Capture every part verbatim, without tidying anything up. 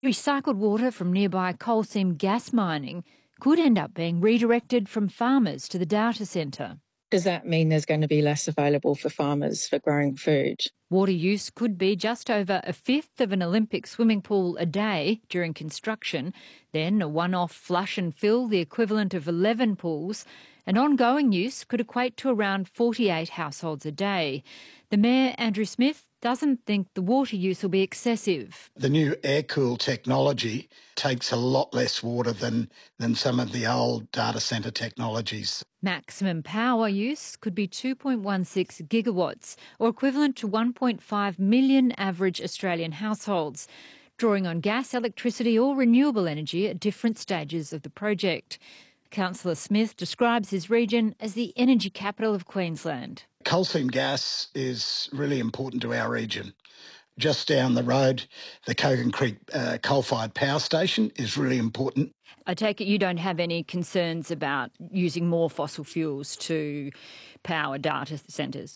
Recycled water from nearby coal seam gas mining could end up being redirected from farmers to the data centre. Does that mean there's going to be less available for farmers for growing food? Water use could be just over a fifth of an Olympic swimming pool a day during construction, then a one-off flush and fill, the equivalent of eleven pools, and ongoing use could equate to around forty-eight households a day. The Mayor, Andrew Smith, doesn't think the water use will be excessive. The new air-cooled technology takes a lot less water than, than some of the old data centre technologies. Maximum power use could be two point one six gigawatts, or equivalent to one point five million average Australian households, drawing on gas, electricity or renewable energy at different stages of the project. Councillor Smith describes his region as the energy capital of Queensland. Coal seam gas is really important to our region. Just down the road, the Kogan Creek uh, coal-fired power station is really important. I take it you don't have any concerns about using more fossil fuels to power data centres?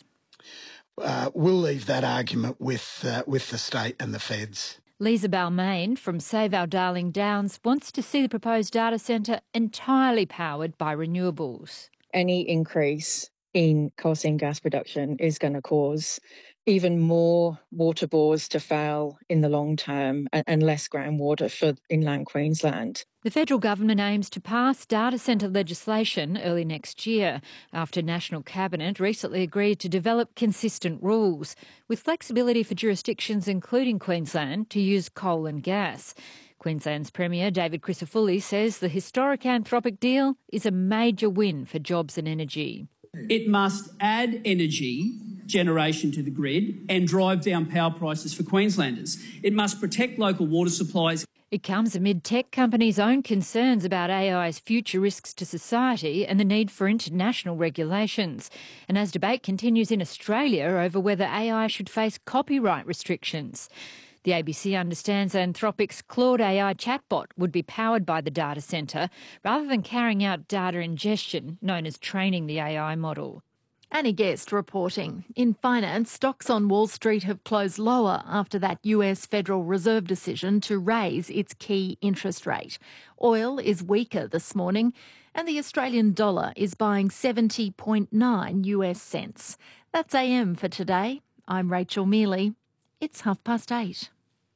Uh, we'll leave that argument with, uh, with the state and the feds. Lisa Balmain from Save Our Darling Downs wants to see the proposed data centre entirely powered by renewables. Any increase in coal seam gas production is going to cause even more water bores to fail in the long term and, and less groundwater for inland Queensland. The federal government aims to pass data centre legislation early next year after National Cabinet recently agreed to develop consistent rules with flexibility for jurisdictions including Queensland to use coal and gas. Queensland's Premier David Crisafulli says the historic Anthropic deal is a major win for jobs and energy. It must add energy generation to the grid and drive down power prices for Queenslanders. It must protect local water supplies. It comes amid tech companies' own concerns about A I's future risks to society and the need for international regulations. And as debate continues in Australia over whether A I should face copyright restrictions. The A B C understands Anthropic's Claude A I chatbot would be powered by the data centre rather than carrying out data ingestion, known as training the A I model. Annie Guest reporting. In finance, stocks on Wall Street have closed lower after that U S Federal Reserve decision to raise its key interest rate. Oil is weaker this morning and the Australian dollar is buying seventy point nine U S cents. That's A M for today. I'm Rachel Mealy. It's half past eight.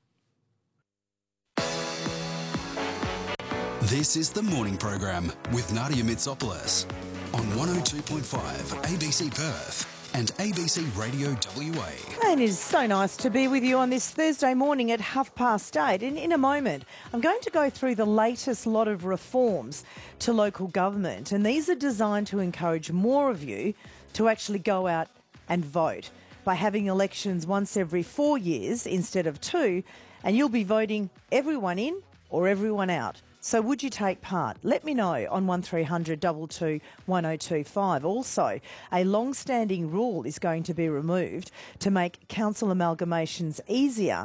This is the morning program with Nadia Mitsopoulos on one oh two point five A B C Perth and A B C Radio W A. And it is so nice to be with you on this Thursday morning at half past eight. And in a moment, I'm going to go through the latest lot of reforms to local government. And these are designed to encourage more of you to actually go out and vote by having elections once every four years instead of two. And you'll be voting everyone in or everyone out. So would you take part? Let me know on one three hundred two two one oh two five. Also, a long-standing rule is going to be removed to make council amalgamations easier.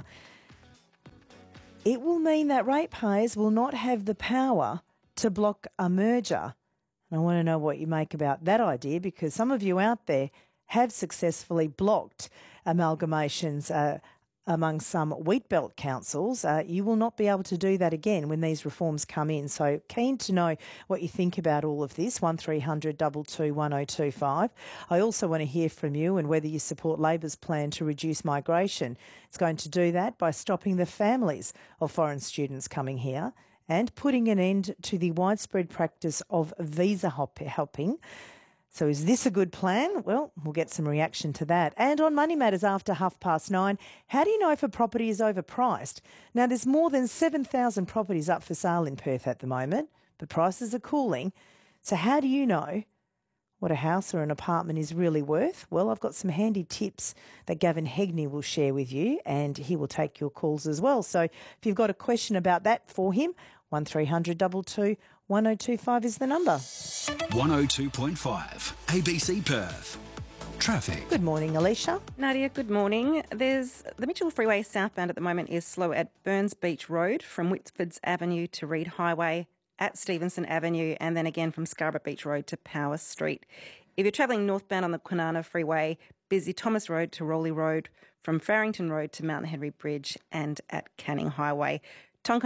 It will mean that ratepayers will not have the power to block a merger. And I want to know what you make about that idea, because some of you out there have successfully blocked amalgamations uh, among some wheatbelt councils. Uh, you will not be able to do that again when these reforms come in. So keen to know what you think about all of this, one three hundred two two one oh two five. I also want to hear from you and whether you support Labor's plan to reduce migration. It's going to do that by stopping the families of foreign students coming here and putting an end to the widespread practice of visa hop- hopping. So is this a good plan? Well, we'll get some reaction to that. And on Money Matters after half past nine, how do you know if a property is overpriced? Now, there's more than seven thousand properties up for sale in Perth at the moment, but prices are cooling. So how do you know what a house or an apartment is really worth? Well, I've got some handy tips that Gavin Hegney will share with you, and he will take your calls as well. So if you've got a question about that for him, one three hundred two two one oh two five is the number. one oh two point five A B C Perth. Traffic. Good morning, Alicia. Nadia, good morning. There's the Mitchell Freeway southbound at the moment is slow at Burns Beach Road from Whitfords Avenue to Reed Highway, at Stevenson Avenue, and then again from Scarborough Beach Road to Power Street. If you're travelling northbound on the Kwinana Freeway, busy Thomas Road to Rowley Road, from Farrington Road to Mount Henry Bridge and at Canning Highway.